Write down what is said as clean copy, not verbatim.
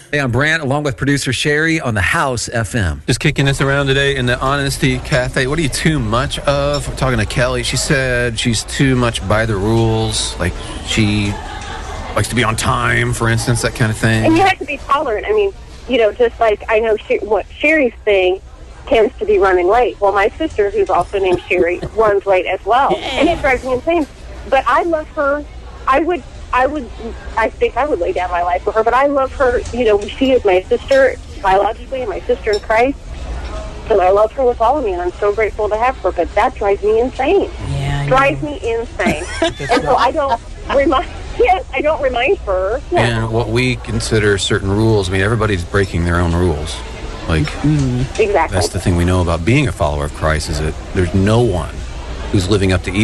Hey, I'm Brant, along with producer Sherry on the House FM. Just kicking this around today in the Honesty Cafe. What are you too much of? We're talking to Kelly. She said she's too much by the rules. Like, she likes to be on time, for instance, that kind of thing. And you have to be tolerant. I mean, just like I know what Sherry's thing tends to be running late. Well, my sister, who's also named Sherry, runs late as well. And it drives me insane. But I love her. I think I would lay down my life for her, but I love her. She is my sister biologically and my sister in Christ. And I love her with all of me, and I'm so grateful to have her, but that drives me insane. Yeah, drives me insane. And so I don't remind her. Yeah. And what we consider certain rules, I mean, everybody's breaking their own rules. Like, Exactly. That's the thing we know about being a follower of Christ, is that there's no one who's living up to